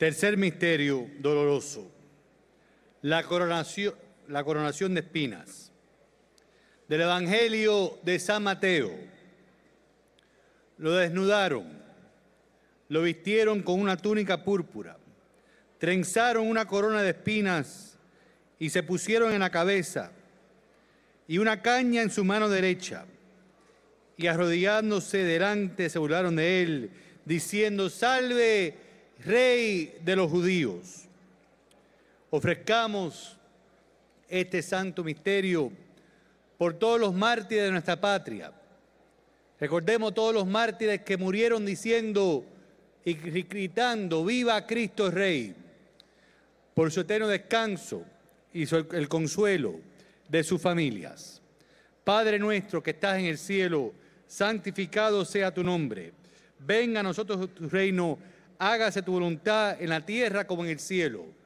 Tercer misterio doloroso, la coronación de espinas. Del Evangelio de San Mateo. Lo desnudaron, lo vistieron con una túnica púrpura, trenzaron una corona de espinas y se pusieron en la cabeza, y una caña en su mano derecha, y arrodillándose delante se burlaron de él, diciendo: «Salve, Rey de los judíos». Ofrezcamos este santo misterio por todos los mártires de nuestra patria. Recordemos todos los mártires que murieron diciendo y gritando: «Viva Cristo Rey», por su eterno descanso y el consuelo de sus familias. Padre nuestro que estás en el cielo, santificado sea tu nombre. Venga a nosotros tu reino, hágase tu voluntad en la tierra como en el cielo.